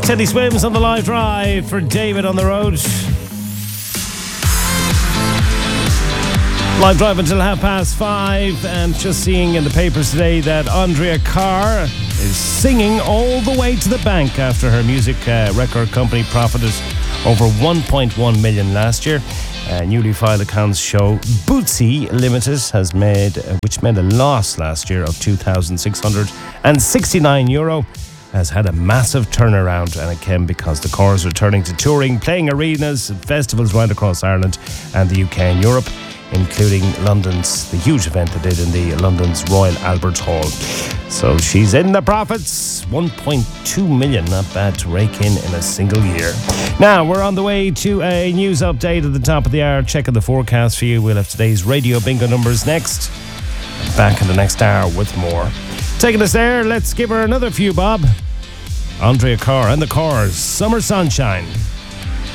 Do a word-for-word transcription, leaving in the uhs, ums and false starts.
Teddy Swims on the live drive for David on the road. Live drive until half past five, and just seeing in the papers today that Andrea Carr is singing all the way to the bank after her music uh, record company profited over one point one million last year. Uh, newly filed accounts show Bootsy Limited has made, uh, which made a loss last year of two thousand six hundred sixty-nine euro, has had a massive turnaround, and it came because the Corrs is returning to touring, playing arenas and festivals right across Ireland and the U K and Europe, including London's, the huge event they did in the London's Royal Albert Hall. So she's in the profits, one point two million, not bad to rake in in a single year. Now, we're on the way to a news update at the top of the hour. Checking the forecast for you. We'll have today's radio bingo numbers next. Back in the next hour with more. Taking us there, let's give her another few, Bob. Andrea Carr and the Corrs, Summer Sunshine.